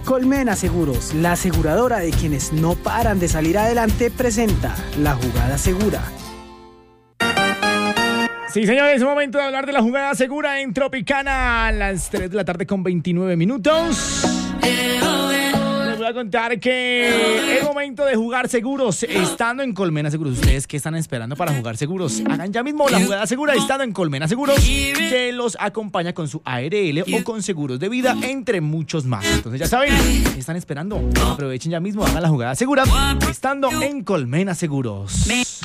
Colmena Seguros, la aseguradora de quienes no paran de salir adelante, presenta La Jugada Segura. Sí, señores, es momento de hablar de la jugada segura en Tropicana a las 3 de la tarde con 29 minutos. Les voy a contar que es momento de jugar seguros estando en Colmena Seguros. ¿Ustedes qué están esperando para jugar seguros? Hagan ya mismo la jugada segura estando en Colmena Seguros, que los acompaña con su ARL o con seguros de vida, entre muchos más. Entonces ya saben, ¿qué están esperando? Aprovechen ya mismo, hagan la jugada segura estando en Colmena Seguros.